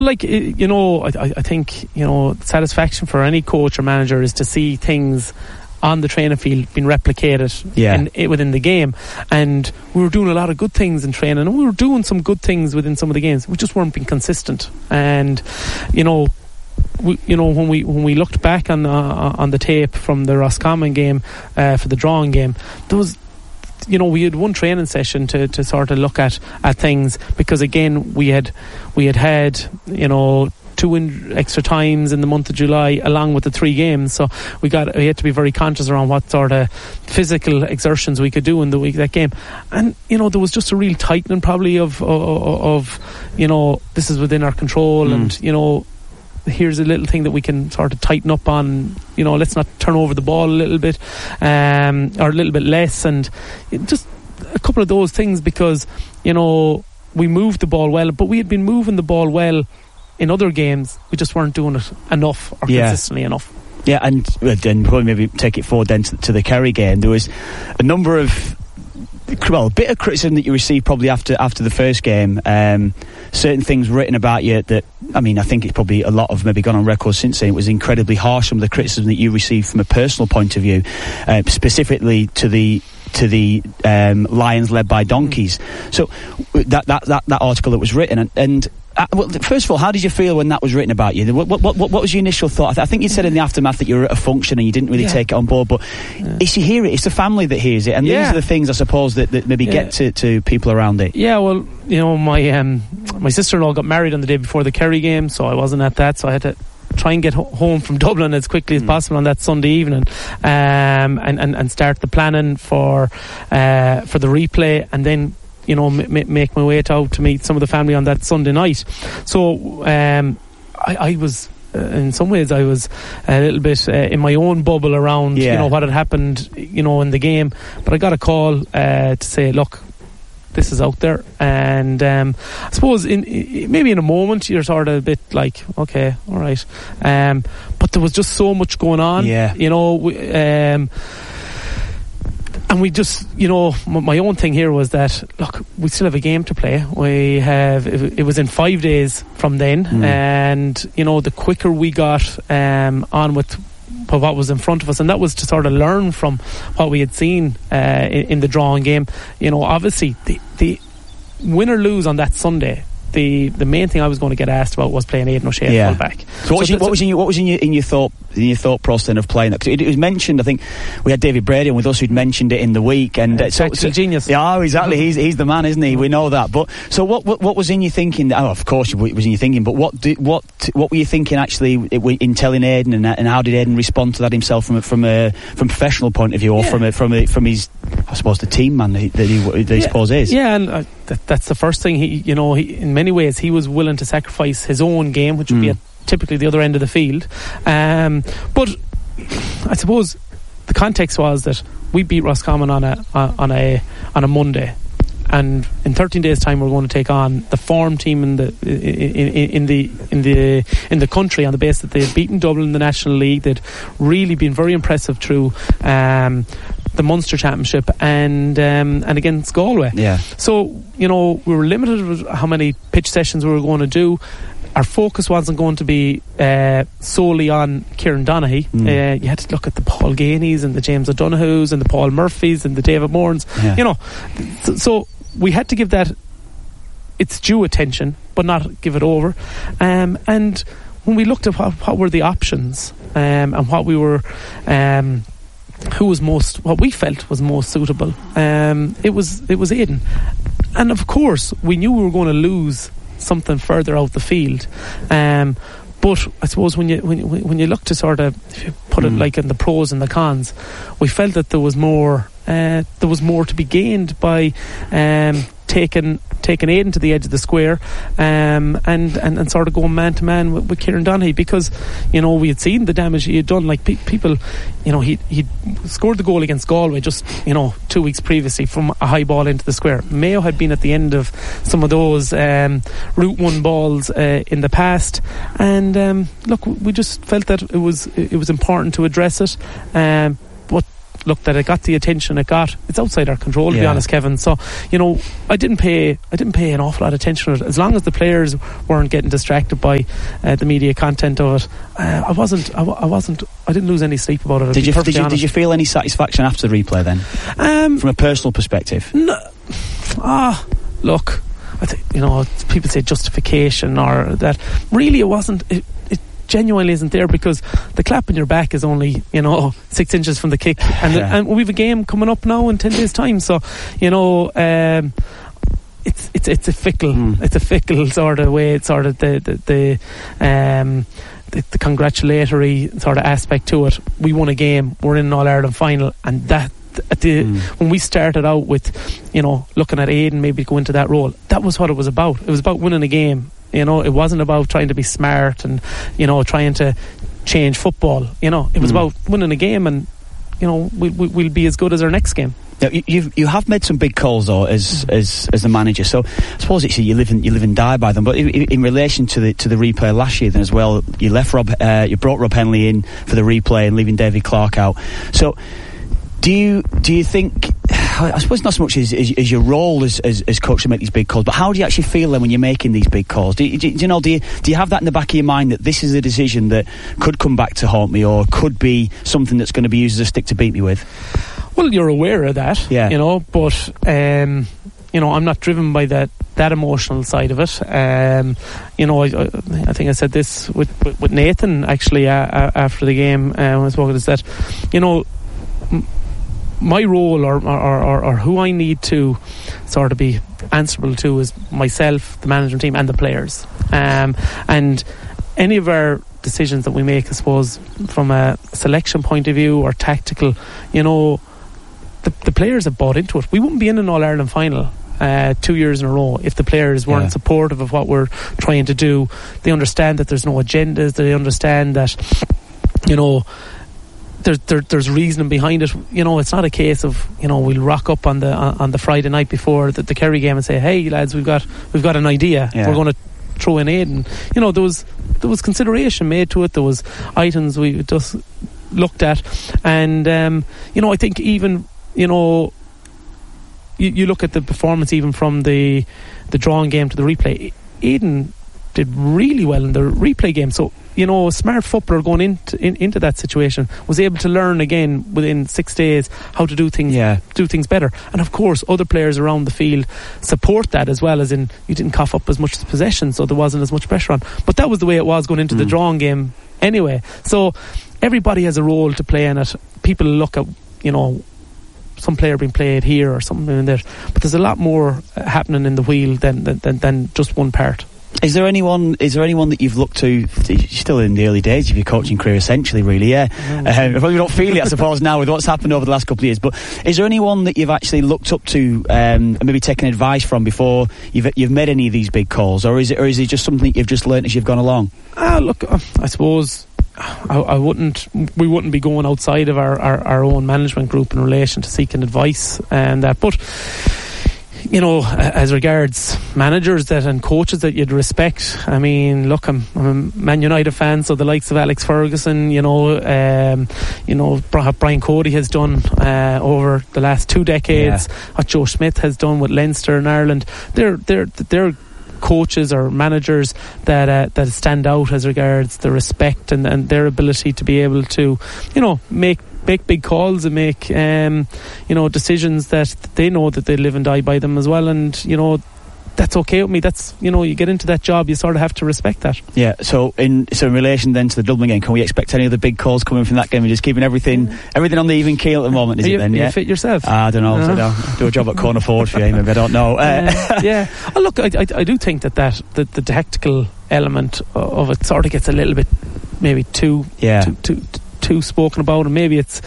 Like, I think, satisfaction for any coach or manager is to see things on the training field being replicated within the game. And we were doing a lot of good things in training, and we were doing some good things within some of the games. We just weren't being consistent. And when we looked back on the tape from the Roscommon game for the drawing game, there was, we had one training session to sort of look at things, because again we had 2 extra times in the month of July along with the 3 games, so we had to be very conscious around what sort of physical exertions we could do in the week that game. And there was just a real tightening probably of this is within our control, and here's a little thing that we can sort of tighten up on. Let's not turn over the ball a little bit, or a little bit less, and just a couple of those things, because we moved the ball well, but we had been moving the ball well in other games. We just weren't doing it enough or consistently enough. Yeah, and then probably maybe take it forward then to the Kerry game. There was a number of a bit of criticism that you received probably after the first game. Certain things written about you that, I think it's probably a lot of maybe gone on record since then. It was incredibly harsh, some of the criticism that you received from a personal point of view, specifically to the Lions led by donkeys. So that article that was written, and well, first of all, how did you feel when that was written about you? What was your initial thought? I think you said in the aftermath that you were at a function and you didn't really take it on board, but it's you hear it, it's the family that hears it, and these are the things, I suppose, that maybe get to people around it. Yeah, well, my sister-in-law got married on the day before the Kerry game, so I wasn't at that, so I had to try and get home from Dublin as quickly as possible on that Sunday evening, and start the planning for the replay, and then make my way out to meet some of the family on that Sunday night. So I was in some ways I was a little bit in my own bubble around what had happened in the game, but I got a call to say, look, this is out there, and I suppose maybe in a moment you're sort of a bit like, okay, all right, but there was just so much going on, and we just, my own thing here was that, look, we still have a game to play. It was in 5 days from then, and the quicker we got on with what was in front of us, and that was to sort of learn from what we had seen in the drawing game. Obviously the win or lose on that Sunday, the main thing I was going to get asked about was playing Aidan O'Shea at full back. So what was in your thought process then of playing that? Because it was mentioned, I think we had David Brady on with us who'd mentioned it in the week, and so genius. Yeah, exactly. He's the man, isn't he? We know that. But so what was in your thinking? Oh, of course it was in your thinking. But what were you thinking actually in telling Aidan, and how did Aidan respond to that himself from a professional point of view, or from his, I suppose, the team man that he suppose is? Yeah, and that's the first thing. He in many ways he was willing to sacrifice his own game, which would be at typically the other end of the field, but I suppose the context was that we beat Roscommon on a Monday, and in 13 days' time we're going to take on the form team in the country, on the basis that they had beaten Dublin in the National League. They'd really been very impressive through the Munster Championship and against Galway. Yeah. So we were limited with how many pitch sessions we were going to do. Our focus wasn't going to be solely on Kieran Donaghy. You had to look at the Paul Gainey's and the James O'Donoghue's and the Paul Murphy's and the David Moran's. Yeah. So we had to give that its due attention, but not give it over. And when we looked at what were the options, and what we were, what we felt was most suitable, it was Aidan. And of course, we knew we were going to lose something further out the field, but I suppose when you look to sort of, if you put it like in the pros and the cons, we felt that there was more to be gained by taking Aidan to the edge of the square, and sort of going man to man with Kieran Donaghy, because we had seen the damage he had done. Like people, he'd scored the goal against Galway just 2 weeks previously from a high ball into the square. Mayo had been at the end of some of those Route 1 balls in the past, and look, we just felt that it was important to address it. But look, that it got the attention it got. It's outside our control, to be honest, Kevin. So, I didn't pay an awful lot of attention to it. As long as the players weren't getting distracted by the media content of it, I didn't lose any sleep about it. Did you feel any satisfaction after the replay then? From a personal perspective? No. Look, I think, people say justification or that. Really, it wasn't. It genuinely isn't there, because the clap on your back is only 6 inches from the kick, and we've a game coming up now in 10 days time. So it's a fickle sort of way. It's sort of the congratulatory sort of aspect to it. We won a game, we're in an All-Ireland final, and that when we started out with looking at Aidan maybe go into that role, that was what it was about. It was about winning a game. It wasn't about trying to be smart and trying to change football. It was about winning a game, and we'll be as good as our next game. Now, you have made some big calls though as the manager, so I suppose it's you live and die by them. But in relation to the replay last year, then as well, you brought Rob Henley in for the replay and leaving David Clarke out. So do you think, I suppose not so much as your role as coach to make these big calls, but how do you actually feel then when you're making these big calls? Do you have that in the back of your mind that this is a decision that could come back to haunt me, or could be something that's going to be used as a stick to beat me with? Well, you're aware of that, but I'm not driven by that emotional side of it. I think I said this with Nathan actually after the game when I was talking, is that my role or who I need to sort of be answerable to is myself, the management team, and the players. And any of our decisions that we make, I suppose, from a selection point of view or tactical, the players have bought into it. We wouldn't be in an All-Ireland final 2 years in a row if the players weren't supportive of what we're trying to do. They understand that there's no agendas. They understand that there's reasoning behind it. It's not a case of we'll rock up on the Friday night before the Kerry game and say, hey lads, we've got an idea. We're going to throw in Aidan. There was consideration made to it. There was items we just looked at, and I think even you look at the performance even from the drawing game to the replay. Aidan did really well in the replay game. So a smart footballer going into that situation was able to learn again within 6 days how to do things better. And of course other players around the field support that, as well, as in you didn't cough up as much possession, so there wasn't as much pressure on. But that was the way it was going into the drawing game anyway. So everybody has a role to play in it. People look at some player being played here or something in there, but there's a lot more happening in the wheel than just one part. Is there anyone that you've looked to? Still in the early days of your coaching career, essentially, really, probably don't feel it, I suppose, now with what's happened over the last couple of years. But is there anyone that you've actually looked up to and maybe taken advice from before you've made any of these big calls, or is it just something that you've just learnt as you've gone along? Look, I suppose we wouldn't be going outside of our own management group in relation to seeking advice and that, but as regards managers and coaches that you'd respect, I mean, look, I'm a Man United fan, so the likes of Alex Ferguson, Brian Cody has done over the last 2 decades, what Joe Smith has done with Leinster and Ireland, they're coaches or managers that stand out as regards the respect and their ability to be able to make big calls and make decisions that they know that they live and die by them as well. And that's okay with me. That's you get into that job, you sort of have to respect that. So in relation then to the Dublin game, can we expect any other big calls coming from that game? We're just keeping everything on the even keel at the moment, is it then? Are you fit yourself? I don't know. I do a job at corner forward for you, maybe. I don't know. Look, I do think that the tactical element of it sort of gets a little bit maybe too spoken about, and maybe it's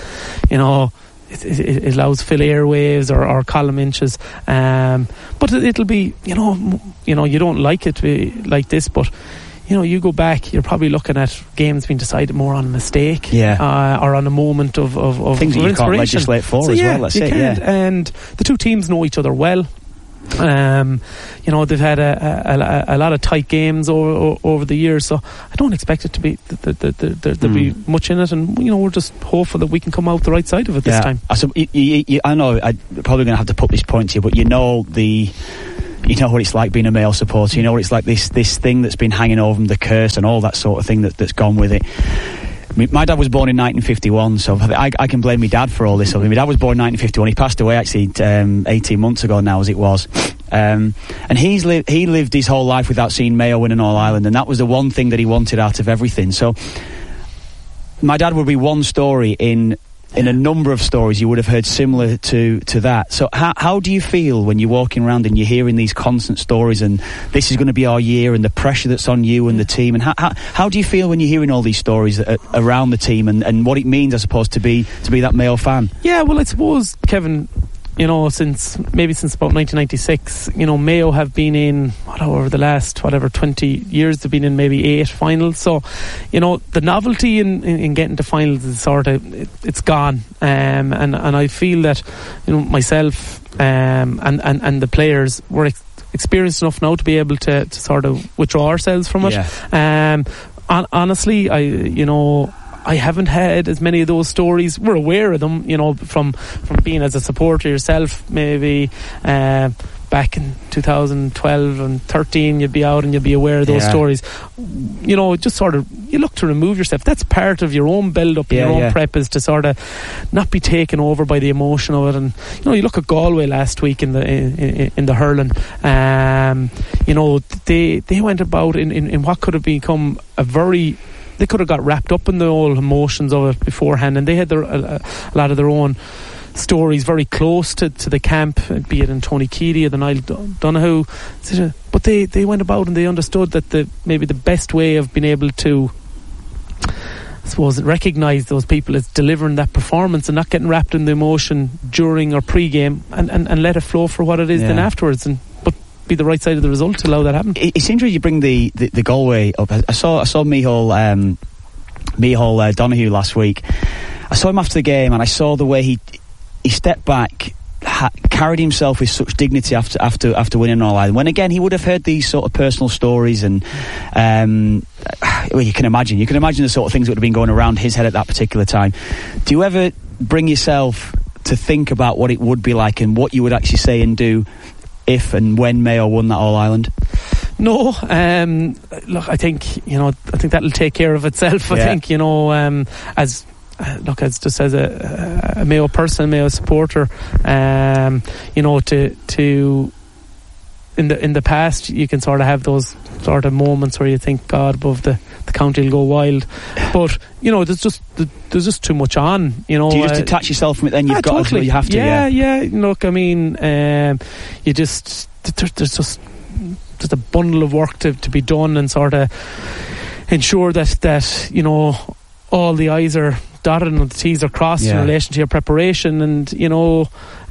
it allows fill airwaves or column inches, but it'll be you don't like it to be like this, but you go back, you're probably looking at games being decided more on a mistake or on a moment of things that you can't legislate for as well. And the two teams know each other well. You know, they've had a lot of tight games over the years, so I don't expect it to be there'll be much in it, and you know, we're just hopeful that we can come out the right side of it this time. So I know I'm probably going to have to put this point to you, but you know what it's like being a Mayo supporter. You know what it's like, this thing that's been hanging over them, the curse and all that sort of thing that's gone with it. My dad was born in 1951, so I can blame my dad for all this. My dad was born in 1951. He passed away actually 18 months ago now, as it was. And he lived his whole life without seeing Mayo win an All-Ireland, and that was the one thing that he wanted out of everything. So my dad would be one story in a number of stories you would have heard similar to that. So how do you feel when you're walking around and you're hearing these constant stories, and this is going to be our year, and the pressure that's on you and the team, and how do you feel when you're hearing all these stories around the team, and what it means, I suppose, to be that Mayo fan? Yeah, well, I suppose, Kevin, you know, since about 1996, you know, Mayo have been in, over the last 20 years, they've been in maybe 8 finals. So, you know, the novelty in getting to finals is it's gone. And I feel that, you know, myself and the players were experienced enough now to be able to sort of withdraw ourselves from it. Yeah. Honestly, I haven't had as many of those stories. We're aware of them, you know, from being as a supporter yourself, maybe back in 2012 and 13, you'd be out and you'd be aware of those stories. You know, just sort of, you look to remove yourself. That's part of your own build-up and your own prep, is to sort of not be taken over by the emotion of it. And, you know, you look at Galway last week in the hurling. You know, they went about in what could have become they could have got wrapped up in the whole emotions of it beforehand, and they had a lot of their own stories very close to the camp, be it in Tony Keady or the Niall Donoghue, but they went about and they understood that maybe the best way of being able to, I suppose, recognise those people is delivering that performance and not getting wrapped in the emotion during or pre-game, and let it flow for what it is then afterwards, but be the right side of the result to allow that happen. It's interesting you bring the Galway up. I saw Micheál Donoghue last week. I saw him after the game, and I saw the way he stepped back, carried himself with such dignity after winning All-Ireland. When again he would have heard these sort of personal stories, and well, you can imagine the sort of things that would have been going around his head at that particular time. Do you ever bring yourself to think about what it would be like and what you would actually say and do if and when Mayo won that All-Ireland? No, look, I think that'll take care of itself. I think, you know, as just as a Mayo person, Mayo supporter, you know, to in the past, you can sort of have those sort of moments where you think, God, above the county will go wild, but you know, there's just too much on. You know, do you just detach yourself from it? Then you've got totally. To, you have to. Yeah. Look, I mean, you just there's just a bundle of work to be done, and sort of ensure that you know, all the I's are dotted and the T's are crossed in relation to your preparation, and you know,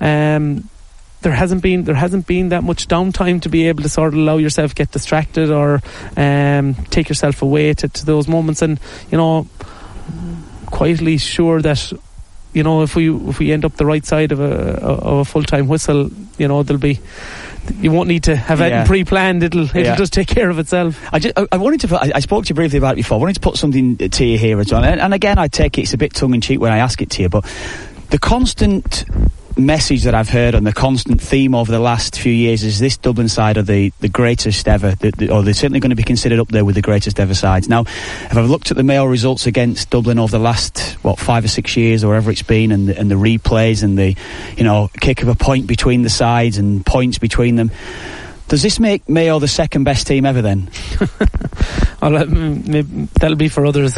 there hasn't been that much downtime to be able to sort of allow yourself to get distracted or take yourself away to those moments. And you know, quietly sure that, you know, if we end up the right side of a full-time whistle, you know, you won't need to have anything pre-planned. It'll just take care of itself. I wanted to. I spoke to you briefly about it before. I wanted to put something to you here as well. And again, I take it's a bit tongue-in-cheek when I ask it to you, but the constant message that I've heard and the constant theme over the last few years is this Dublin side of the greatest ever, or they're certainly going to be considered up there with the greatest ever sides. Now, if I've looked at the Mayo results against Dublin over the last 5 or 6 years or whatever it's been, and the replays and the, you know, kick of a point between the sides and points between them, does this make Mayo the second best team ever then? Well, that'll be for others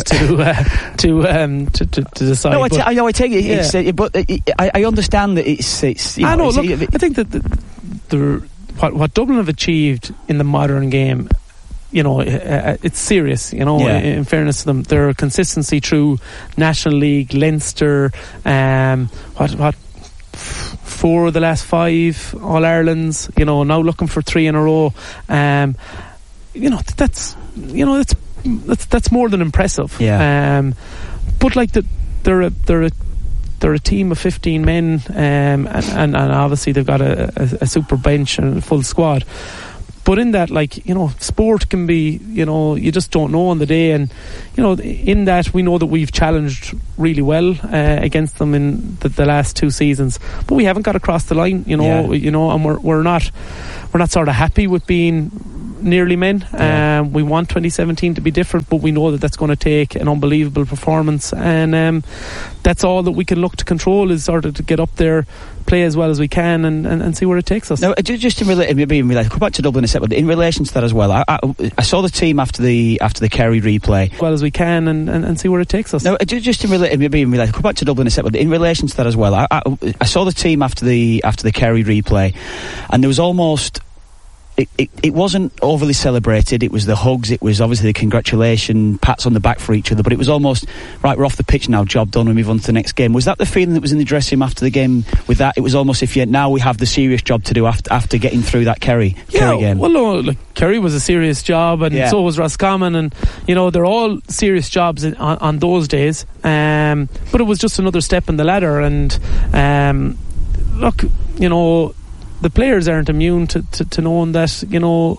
to decide. No, I take it. But I understand that it's. I know. Look, I think that what Dublin have achieved in the modern game, you know, it's serious. You know, in fairness to them, their consistency through National League, Leinster, what 4 of the last 5 All-Irelands, you know, now looking for 3 in a row. You know, that's more than impressive. But like they're a they're a team of 15 men, and obviously they've got a super bench and a full squad. But in that, like, you know, sport can be, you know, you just don't know on the day. And, you know, in that, we know that we've challenged really well against them in the last 2 seasons. But we haven't got across the line, you know, and we're not sort of happy with being nearly men. We want 2017 to be different, but we know that that's going to take an unbelievable performance. And that's all that we can look to control, is sort of to get up there, play as well as we can, and see where it takes us. Now, just in relation, come back to Dublin in a second, but in relation to that as well, I saw the team after the Kerry replay. As well as we can, and see where it takes us. Now, just in relation, come back to Dublin in a second, but in relation to that as well, I saw the team after the Kerry replay, and there was almost... It wasn't overly celebrated. It was the hugs, it was obviously the congratulation, pats on the back for each other, but it was almost, right, we're off the pitch now, job done, we move on to the next game. Was that the feeling that was in the dressing room after the game with that? It was almost now we have the serious job to do after getting through that Kerry game. Well, no, like, Kerry was a serious job, and so was Roscommon, and, you know, they're all serious jobs on those days. But it was just another step in the ladder, and look, you know, the players aren't immune to knowing that, you know,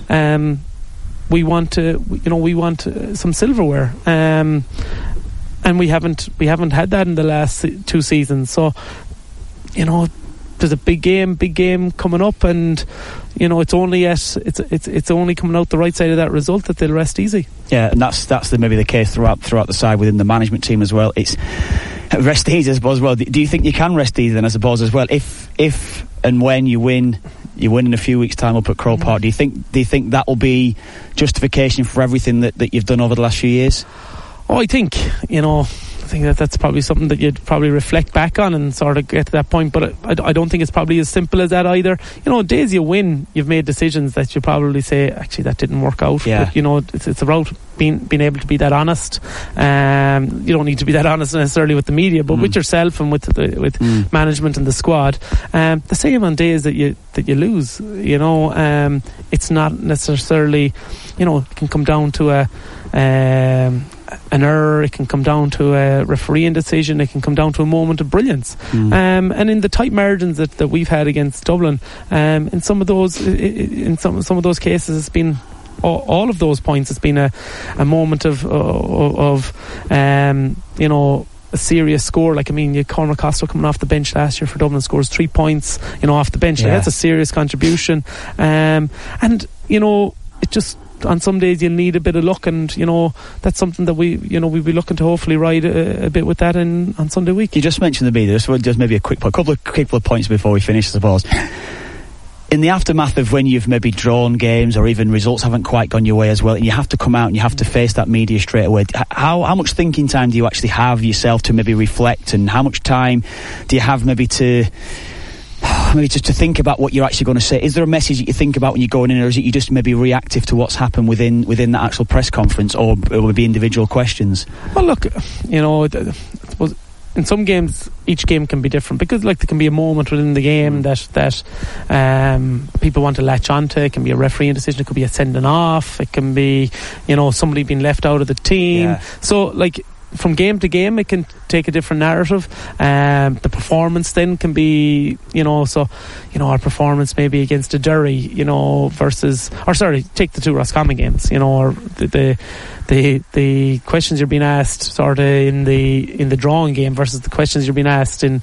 we want some silverware, and we haven't had that in the last 2 seasons. So, you know, there's a big game coming up, and, you know, it's only coming out the right side of that result that they'll rest easy. Yeah, and that's maybe the case throughout the side within the management team as well. It's rest easy, I suppose. Well, do you think you can rest easy then, I suppose, as well? If and when you win in a few weeks' time up at Croke Park, do you think that will be justification for everything that you've done over the last few years? Oh, I think that's probably something that you'd probably reflect back on and sort of get to that point, but I don't think it's probably as simple as that either. You know, days you win, you've made decisions that you probably say, actually, that didn't work out. But, you know, it's about being able to be that honest. You don't need to be that honest necessarily with the media, but with yourself and with management and the squad. The same on days that you lose. You know, it's not necessarily, you know, it can come down to an error, it can come down to a refereeing decision, it can come down to a moment of brilliance. And in the tight margins that we've had against Dublin, in some of those cases, it's been all of those points. It's been a moment of you know, a serious score. Like, I mean, Cormac Costello coming off the bench last year for Dublin scores 3 points, you know, off the bench. Like, that's a serious contribution. And, you know, it just, on some days you'll need a bit of luck, and, you know, that's something that we'll be looking to hopefully ride a bit with that on Sunday week. You just mentioned the media, just maybe a couple of points before we finish, I suppose. In the aftermath of when you've maybe drawn games or even results haven't quite gone your way as well, and you have to come out and you have to face that media straight away, how much thinking time do you actually have yourself to maybe reflect, and how much time do you have maybe just to think about what you're actually going to say? Is there a message that you think about when you're going in, or is it you just maybe reactive to what's happened within that actual press conference, or it will be individual questions? Well, look, you know, I suppose in some games each game can be different, because, like, there can be a moment within the game that people want to latch onto. It can be a refereeing decision, it could be a sending off, it can be, you know, somebody being left out of the team. So, like, from game to game it can take a different narrative. The performance then can be, you know, so, you know, our performance maybe against a Derry, you know, take the 2 Roscommon games, you know, or the questions you're being asked sort of in the drawing game versus the questions you're being asked in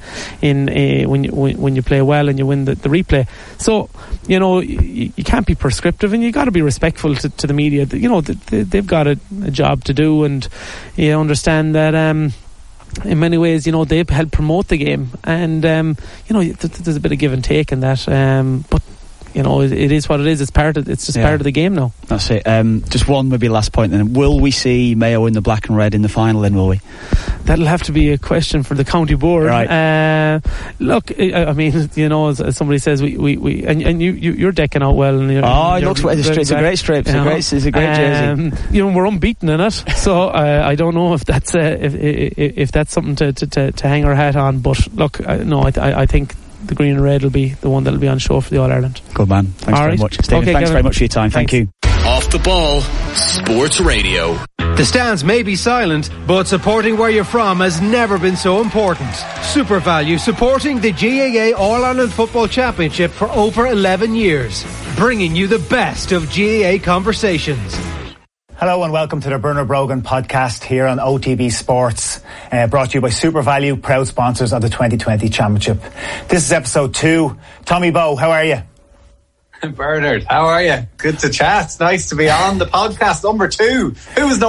when you play well and you win the replay. So, you know, you can't be prescriptive, and you got to be respectful to the media. You know, they've got a job to do, and you understand that in many ways, you know, they help promote the game, and you know, there's a bit of give and take in that, but, you know, it is what it is. It's part of the game now. That's it. Just one maybe last point then. Will we see Mayo in the black and red in the final then, will we? That'll have to be a question for the county board. Right. Look, I mean, you know, as somebody says, you're decking out well. And it looks it's a great strip. It's a great jersey. You know, we're unbeaten in it, so I don't know if that's if that's something to hang our hat on. But look, I think the green and red will be the one that'll be on show for the All-Ireland. Good man. Thanks very much, Stephen. Thanks very much for your time. Thanks. Thank you. Off the Ball, Sports Radio. The stands may be silent, but supporting where you're from has never been so important. SuperValu supporting the GAA All-Ireland Football Championship for over 11 years, bringing you the best of GAA conversations. Hello and welcome to the Bernard Brogan podcast here on OTB Sports, brought to you by SuperValu, proud sponsors of the 2020 Championship. This is episode 2. Tommy Bowe, how are you? Bernard, how are you? Good to chat. It's nice to be on the podcast number 2. Who was